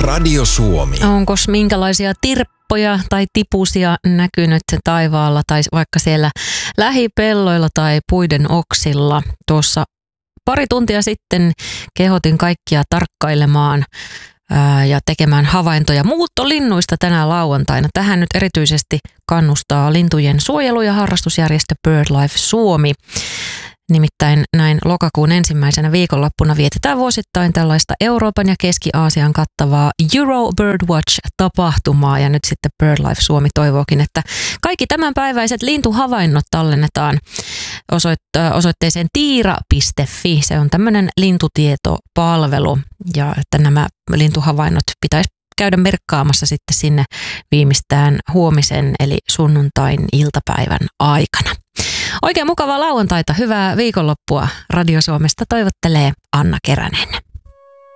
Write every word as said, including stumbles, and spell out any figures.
Radio Suomi. Onkos minkälaisia tirppoja tai tipusia näkynyt taivaalla tai vaikka siellä lähipelloilla tai puiden oksilla? Tuossa pari tuntia sitten kehotin kaikkia tarkkailemaan ää, ja tekemään havaintoja muuttolinnuista tänä lauantaina. Tähän nyt erityisesti kannustaa lintujen suojelu- ja harrastusjärjestö BirdLife Suomi. Nimittäin näin lokakuun ensimmäisenä viikonloppuna vietetään vuosittain tällaista Euroopan ja Keski-Aasian kattavaa Euro Birdwatch-tapahtumaa. Ja nyt sitten BirdLife Suomi toivookin, että kaikki tämänpäiväiset lintuhavainnot tallennetaan osoitt- osoitteeseen tiira piste fi. Se on tämmöinen lintutietopalvelu ja että nämä lintuhavainnot pitäisi käydä merkkaamassa sitten sinne viimeistään huomisen eli sunnuntain iltapäivän aikana. Oikein mukavaa lauantaita, hyvää viikonloppua. Radio Suomesta toivottelee Anna Keränen.